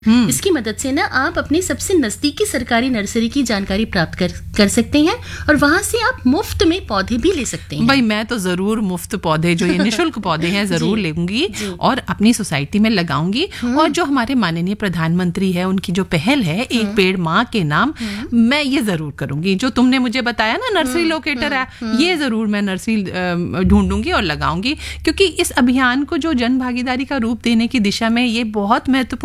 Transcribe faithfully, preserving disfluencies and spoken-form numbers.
इसकी मदद से ना आप अपने सबसे नजदीकी सरकारी नर्सरी की जानकारी प्राप्त कर कर सकते हैं और वहां से आप मुफ्त में पौधे भी ले सकते हैं। भाई मैं तो जरूर मुफ्त पौधे जो ये निशुल्क पौधे हैं जरूर लेंगी और अपनी सोसाइटी में लगाऊंगी। और जो हमारे माननीय प्रधानमंत्री है उनकी जो पहल है एक पेड़ माँ के नाम, मैं ये जरूर करूंगी। जो तुमने मुझे बताया ना नर्सरी लोकेटर है, ये जरूर मैं नर्सरी ढूंढूंगी और लगाऊंगी, क्योंकि इस अभियान को जो जन भागीदारी का रूप देने की दिशा में ये बहुत महत्वपूर्ण